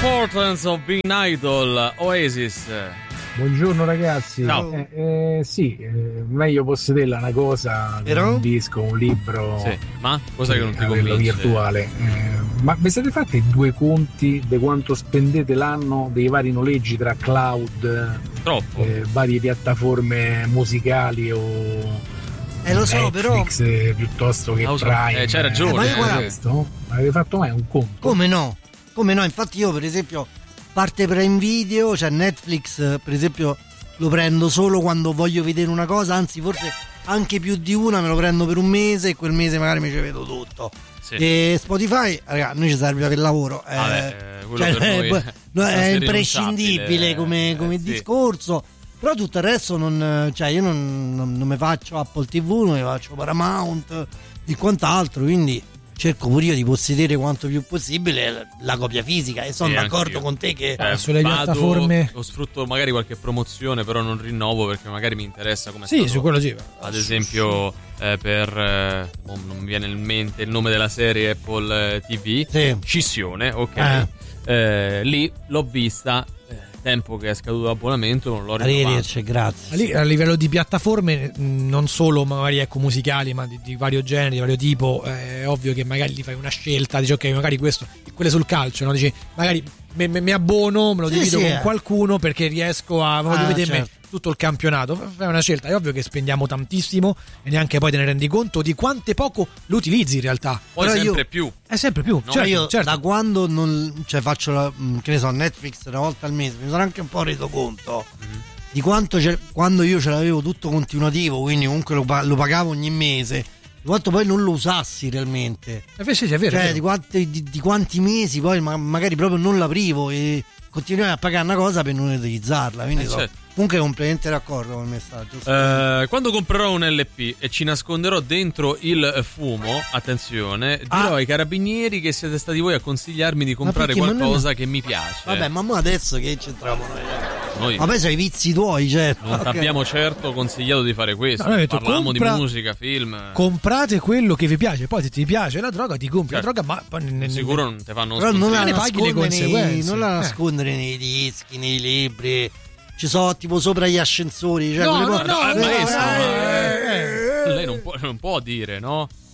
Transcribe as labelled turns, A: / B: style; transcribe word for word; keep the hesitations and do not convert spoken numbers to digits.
A: Importance of Being Idol, Oasis.
B: Buongiorno ragazzi.
A: Ciao.
B: Eh, eh, sì, eh, meglio possederla una cosa che
C: Però?
B: un disco, un libro.
A: Sì, ma cosa che non ti
B: averlo
A: convince?
B: virtuale. Eh, ma vi siete fatti due conti di quanto spendete l'anno dei vari noleggi tra cloud,
A: Troppo.
B: eh, varie piattaforme musicali o
C: Eh, lo so,
B: Netflix,
C: però-
B: eh, piuttosto che
A: Lo so,
B: Prime?
A: eh, c'hai ragione,
B: Eh, ma
A: eh.
B: io guarda questo? Avete fatto mai un conto?
C: Come no? Come no? Infatti io per esempio parte Prime Video, cioè Netflix per esempio lo prendo solo quando voglio vedere una cosa, anzi forse anche più di una, me lo prendo per un mese e quel mese magari mi ci vedo tutto.
A: Sì.
C: E Spotify, raga, a noi ci serve per il lavoro. eh,
A: Vabbè, eh, quello
C: cioè,
A: per noi
C: eh,
A: è
C: no, è
A: quasi
C: imprescindibile
A: irrinunciabile,
C: come, come
A: eh, sì.
C: discorso. Però tutto il resto non, cioè io non, non, non mi faccio Apple tivù, non mi faccio Paramount e quant'altro, quindi cerco pure io di possedere quanto più possibile la, la copia fisica e sono
A: Sì,
C: d'accordo
A: anch'io.
C: con te che
A: Eh,
B: sulle
A: vado
B: piattaforme-
A: o sfrutto magari qualche promozione, però non rinnovo perché magari mi interessa come
B: Sì, su quello sì.
A: ad esempio eh, per eh, oh, non mi viene in mente il nome della serie Apple eh, tivù,
C: Sì.
A: Scissione, ok.
C: Eh.
A: Eh, lì l'ho vista eh, tempo che è scaduto l'abbonamento, non l'ho rinnovato.
C: arrivederci, grazie.
D: Lì, a livello di piattaforme, mh, non solo magari ecco musicali, ma di, di vario genere, di vario tipo, eh, è ovvio che magari lì fai una scelta, dici ok, magari questo, quelle sul calcio, no? Dici magari mi, mi, mi abbono, me lo
C: Sì,
D: divido
C: sì,
D: con
C: eh.
D: qualcuno perché riesco a voglio
C: Ah,
D: vedermi
C: certo.
D: tutto il campionato. Fai una scelta, è ovvio che spendiamo tantissimo e neanche poi te ne rendi conto di quante poco lo utilizzi in realtà.
A: Poi
C: Però io-
A: sempre più.
D: È sempre più,
A: No,
C: Cioè
D: certo,
C: io
D: certo.
C: da quando non cioè faccio la, mh, che ne so, Netflix una volta al mese, mi sono anche un po' reso conto
A: Mm-hmm.
C: di quanto c'è- quando io ce l'avevo tutto continuativo, quindi comunque lo, pa- lo pagavo ogni mese, di quanto poi non lo usassi realmente.
D: Eh, sì, sì, è vero, è
C: Cioè
D: vero.
C: di quanti, di, di quanti mesi poi ma- magari proprio non l'aprivo e continuare a pagare una cosa per non utilizzarla. Quindi
A: Eh,
C: so-
A: certo.
C: comunque completamente d'accordo con il messaggio.
A: Eh, quando comprerò un L P e ci nasconderò dentro il fumo, attenzione, dirò
C: Ah.
A: ai carabinieri che siete stati voi a consigliarmi di comprare
C: perché? Ma noi
A: qualcosa
C: non-
A: che mi piace.
C: Vabbè, ma mo adesso che c'entriamo noi?
A: Noi
C: Vabbè, sono i vizi tuoi, certo.
A: non
C: Ok.
A: ti abbiamo certo consigliato di fare questo.
D: No, noi abbiamo detto,
A: Parlavamo
D: compra-
A: di musica, film.
D: Comprate quello che vi piace, poi se ti piace la droga ti compri
A: Certo.
D: la droga, ma poi ne- ne-
A: Sicuro non te fanno
C: Però non la,
D: ne paghi le
C: nascondere nei,
D: conseguenze.
C: non la
D: Eh.
C: nascondere nei dischi, nei libri. Ci sono tipo sopra gli ascensori. Cioè
D: No,
C: quelle
D: no,
C: cose-
D: no,
A: Ah,
C: Eh,
A: maestro,
C: eh,
A: ma-
C: eh, eh.
A: Lei non può, non può dire, no?